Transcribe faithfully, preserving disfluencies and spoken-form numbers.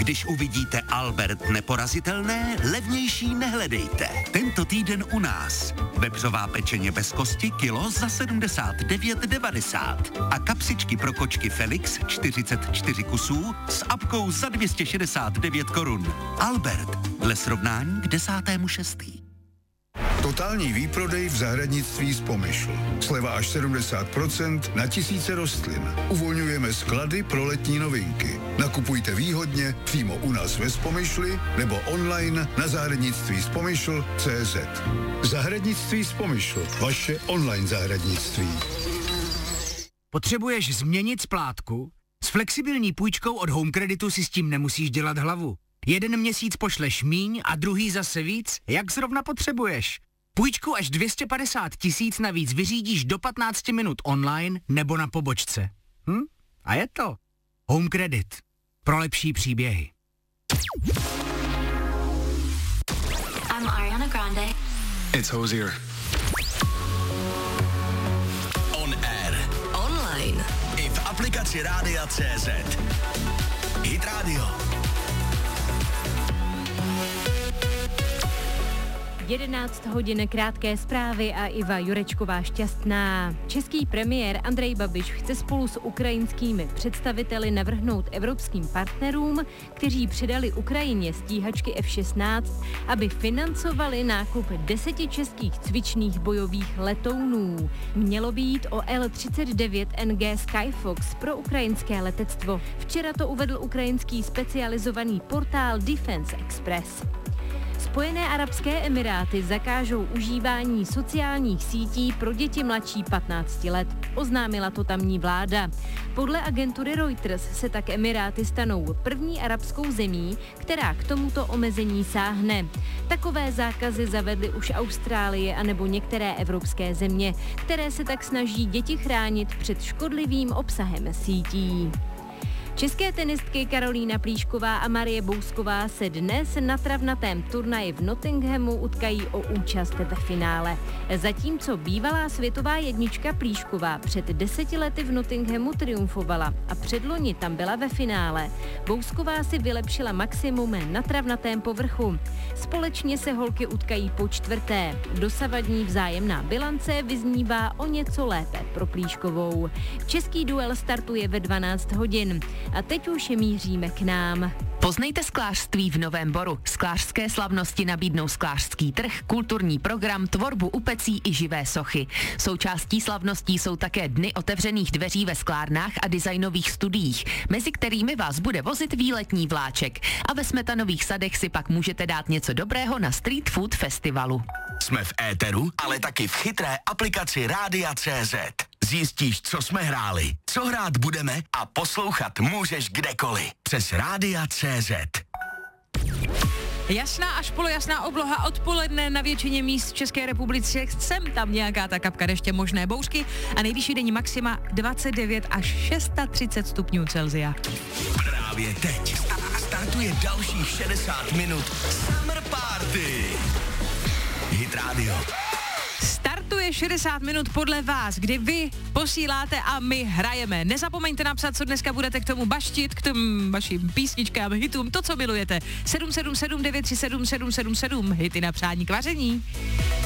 Když uvidíte Albert neporazitelné, levnější nehledejte. Tento týden u nás. Vepřová pečeně bez kosti kilo za sedmdesát devět devadesát a kapsičky pro kočky Felix čtyřicet čtyři kusů s apkou za dvě stě šedesát devět korun. Albert, dle srovnání k desátému šestý. Totální výprodej v zahradnictví z Pomyšl. Sleva až sedmdesát procent na tisíce rostlin. Uvolňujeme sklady pro letní novinky. Nakupujte výhodně přímo u nás ve Spomyšli nebo online na zahradnictví z Pomyšl tečka cé zet. Zahradnictví z Pomyšl. Vaše online zahradnictví. Potřebuješ změnit splátku? S flexibilní půjčkou od Home Creditu si s tím nemusíš dělat hlavu. Jeden měsíc pošleš míň a druhý zase víc, jak zrovna potřebuješ. Půjčku až dvě stě padesát tisíc navíc vyřídíš do patnáct minut online nebo na pobočce. Hm? A je to Home Credit. Pro lepší příběhy. I'm Ariana Grande. It's Hozier. On air. Online. I v aplikaci Rádia tečka cé zet. Hit Radio. jedenáct hodin, krátké zprávy a Iva Jurečková šťastná. Český premiér Andrej Babiš chce spolu s ukrajinskými představiteli navrhnout evropským partnerům, kteří předali Ukrajině stíhačky ef šestnáct, aby financovali nákup deseti českých cvičných bojových letounů. Mělo by jít o el třicet devět en gé Skyfox pro ukrajinské letectvo. Včera to uvedl ukrajinský specializovaný portál Defense Express. Spojené arabské emiráty zakážou užívání sociálních sítí pro děti mladší patnácti let. Oznámila to tamní vláda. Podle agentury Reuters se tak Emiráty stanou první arabskou zemí, která k tomuto omezení sáhne. Takové zákazy zavedly už Austrálie anebo některé evropské země, které se tak snaží děti chránit před škodlivým obsahem sítí. České tenistky Karolína Plíšková a Marie Bousková se dnes na travnatém turnaji v Nottinghamu utkají o účast ve finále. Zatímco bývalá světová jednička Plíšková před deseti lety v Nottinghamu triumfovala a předloni tam byla ve finále, Bousková si vylepšila maximum na travnatém povrchu. Společně se holky utkají po čtvrté. Dosavadní vzájemná bilance vyznívá o něco lépe pro Plíškovou. Český duel startuje ve dvanáct hodin. A teď už míříme k nám. Poznejte sklářství v Novém Boru. Sklářské slavnosti nabídnou sklářský trh, kulturní program, tvorbu u pecí i živé sochy. Součástí slavností jsou také dny otevřených dveří ve sklárnách a designových studiích, mezi kterými vás bude vozit výletní vláček. A ve Smetanových sadech si pak můžete dát něco dobrého na Street Food Festivalu. Jsme v éteru, ale taky v chytré aplikaci Rádia tečka cé zet. Zjistíš, co jsme hráli, co hrát budeme a poslouchat můžeš kdekoliv. Přes Rádia tečka cé zet. Jasná až polojasná obloha odpoledne na většině míst v České republice. Sem tam nějaká ta kapka deště, možné bouřky a nejvyšší denní maxima dvacet devět až třicet šest stupňů Celsia. Právě teď startuje dalších šedesát minut Summer Party. Hit Radio. Startuje šedesát minut podle vás, kdy vy posíláte a my hrajeme. Nezapomeňte napsat, co dneska budete k tomu baštit, k tomu vašim písničkám, hitům, to, co milujete. sedm sedm sedm devět tři sedm sedm sedm sedm, hity na přání k vaření.